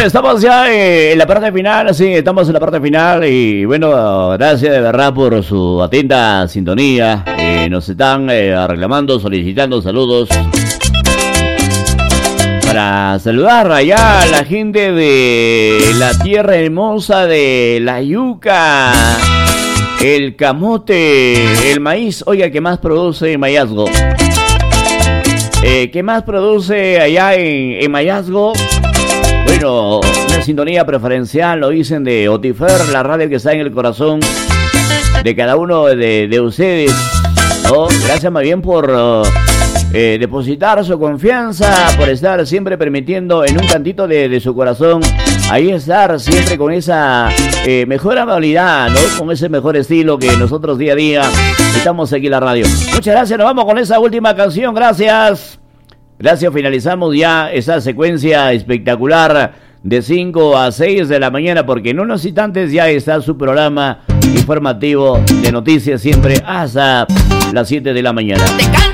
Bueno, estamos ya en la parte final, sí, estamos en la parte final y bueno, gracias de verdad por su atenta sintonía. Nos están reclamando, solicitando saludos. Para saludar allá a la gente de la tierra hermosa de la yuca, el camote, el maíz. Oiga, ¿qué más produce Mayazgo? ¿Qué más produce allá en Mayazgo? Bueno, una sintonía preferencial, lo dicen de Otifer, la radio que está en el corazón de cada uno de ustedes, ¿no? Gracias más bien por depositar su confianza, por estar siempre permitiendo en un cantito de su corazón, ahí estar siempre con esa mejor amabilidad, ¿no? Con ese mejor estilo que nosotros día a día estamos aquí en la radio. Muchas gracias, nos vamos con esa última canción, gracias. Gracias, finalizamos ya esa secuencia espectacular de 5 a 6 de la mañana, porque en unos instantes ya está su programa informativo de noticias siempre hasta las 7 de la mañana.